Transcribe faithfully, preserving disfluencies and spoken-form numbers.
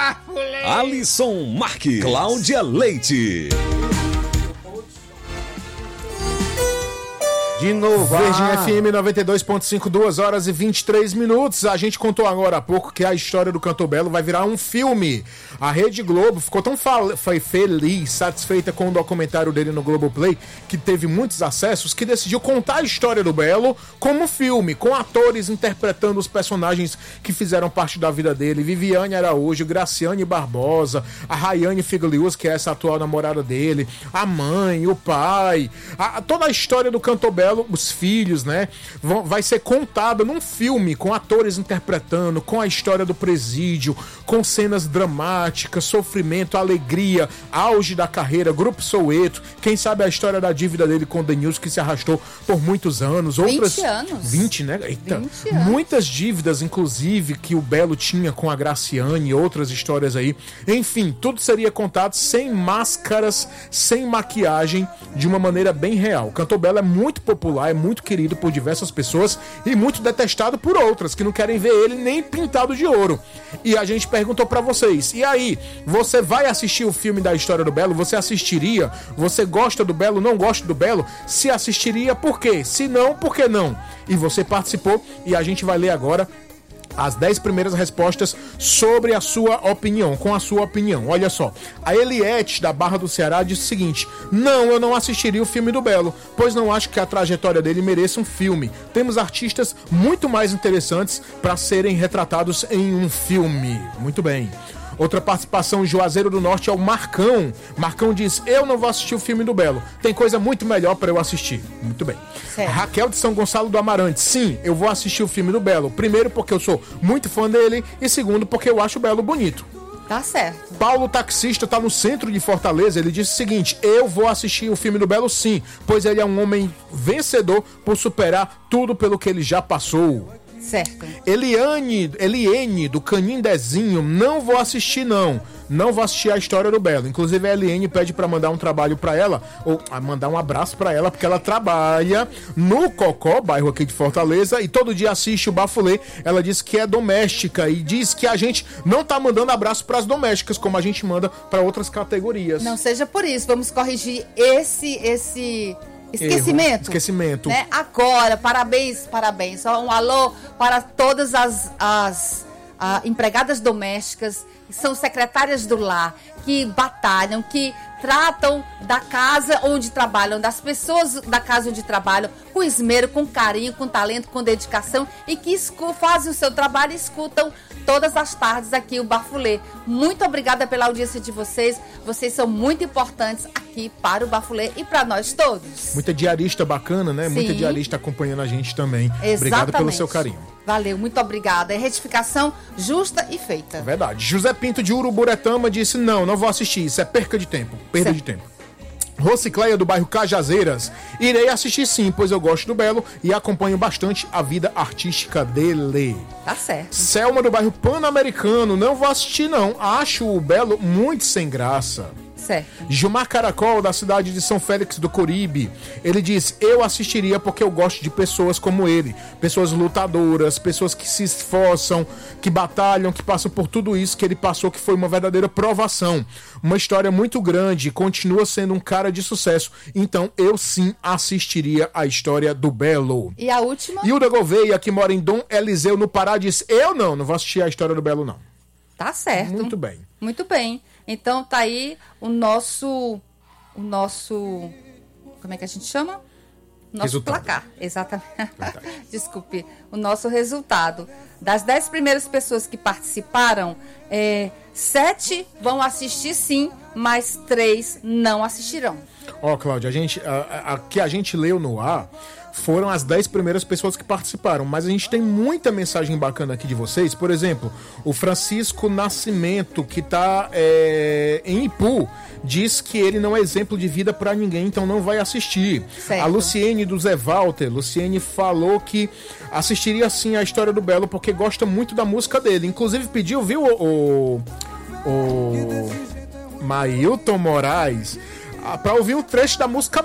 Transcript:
Bafulê. Alisson Marques, Cláudia Leite. De novo, Verdinha ah. F M noventa e dois ponto cinco, duas horas e vinte e três minutos. A gente contou agora há pouco que a história do Cantor Belo vai virar um filme. A Rede Globo ficou tão fal- foi feliz, satisfeita com o documentário dele no Globoplay, que teve muitos acessos, que decidiu contar a história do Belo como filme, com atores interpretando os personagens que fizeram parte da vida dele. Viviane Araújo, Graciane Barbosa, a Rayane Figliuso, que é essa atual namorada dele, a mãe, o pai, a, toda a história do Cantor Belo, os filhos, né? Vão, vai ser contada num filme com atores interpretando, com a história do presídio, com cenas dramáticas, sofrimento, alegria, auge da carreira, Grupo Soweto, quem sabe a história da dívida dele com o Denilson, que se arrastou por muitos anos. Outras, vinte anos. vinte, né? Eita, vinte anos. Muitas dívidas, inclusive, que o Belo tinha com a Graciane e outras histórias aí. Enfim, tudo seria contado sem máscaras, sem maquiagem, de uma maneira bem real. O Cantor Belo é muito popular, é muito querido por diversas pessoas e muito detestado por outras, que não querem ver ele nem pintado de ouro. E a gente perguntou pra vocês, e aí, você vai assistir o filme da história do Belo? Você assistiria? Você gosta do Belo? Não gosta do Belo? Se assistiria, por quê? Se não, por que não? E você participou e a gente vai ler agora as dez primeiras respostas sobre a sua opinião, com a sua opinião. Olha só, a Eliette, da Barra do Ceará, disse o seguinte: não, eu não assistiria o filme do Belo, pois não acho que a trajetória dele mereça um filme. Temos artistas muito mais interessantes para serem retratados em um filme. Muito bem. Outra participação em Juazeiro do Norte é o Marcão. Marcão diz: eu não vou assistir o filme do Belo. Tem coisa muito melhor para eu assistir. Muito bem. Certo. Raquel de São Gonçalo do Amarante. Sim, eu vou assistir o filme do Belo. Primeiro porque eu sou muito fã dele e segundo porque eu acho o Belo bonito. Tá certo. Paulo Taxista tá no centro de Fortaleza. Ele disse o seguinte: eu vou assistir o filme do Belo sim, pois ele é um homem vencedor por superar tudo pelo que ele já passou. Certo. Eliane, Eliane do Canindezinho, não vou assistir não. Não vou assistir a história do Belo. Inclusive a Eliane pede pra mandar um trabalho pra ela, ou a mandar um abraço pra ela, porque ela trabalha no Cocó, bairro aqui de Fortaleza, e todo dia assiste o Bafulê. Ela diz que é doméstica e diz que a gente não tá mandando abraço pras domésticas, como a gente manda pra outras categorias. Não seja por isso, vamos corrigir esse esse esquecimento. Erro. Esquecimento. Né? Agora, parabéns, parabéns. Só um alô para todas as, as a, empregadas domésticas, que são secretárias do lar, que batalham, que tratam da casa onde trabalham, das pessoas da casa onde trabalham, com esmero, com carinho, com talento, com dedicação, e que escu- fazem o seu trabalho e escutam todas as tardes aqui o Bafulê. Muito obrigada pela audiência de vocês. Vocês são muito importantes aqui para o Bafulê e para nós todos. Muita diarista bacana, né? Sim. Muita diarista acompanhando a gente também. Exatamente. Obrigado pelo seu carinho. Valeu, muito obrigada. É retificação justa e feita. É verdade. José Pinto de Uruburetama disse: não, não vou assistir, isso é perca de tempo. Perda Certo. de tempo. Rocicleia do bairro Cajazeiras: irei assistir sim, pois eu gosto do Belo e acompanho bastante a vida artística dele. Tá certo. Selma do bairro Pan-Americano: não vou assistir não, acho o Belo muito sem graça. Certo. Gilmar Caracol, da cidade de São Félix do Coribe, ele diz: eu assistiria porque eu gosto de pessoas como ele, pessoas lutadoras, pessoas que se esforçam, que batalham, que passam por tudo isso que ele passou, que foi uma verdadeira provação, uma história muito grande, continua sendo um cara de sucesso, então eu sim assistiria a história do Belo. E a última? Hilda Gouveia, que mora em Dom Eliseu, no Pará, diz: eu não, não vou assistir a história do Belo não. Tá certo. Muito bem. Muito bem. Então tá aí o nosso o nosso como é que a gente chama? Nosso Resultado. placar, exatamente. Desculpe, o nosso resultado. Das dez primeiras pessoas que participaram, é, sete vão assistir sim, mas três não assistirão. Ó, Cláudia, a gente, a, a, a que a gente leu no ar foram as dez primeiras pessoas que participaram, mas a gente tem muita mensagem bacana aqui de vocês. Por exemplo, o Francisco Nascimento, que tá é, em Ipu, diz que ele não é exemplo de vida pra ninguém, então não vai assistir. Certo. A Luciene do Zé Walter, Luciene falou que assistiria sim a história do Belo porque gosta muito da música dele. Inclusive pediu, viu, o, o, o Mailton Moraes, pra ouvir um trecho da música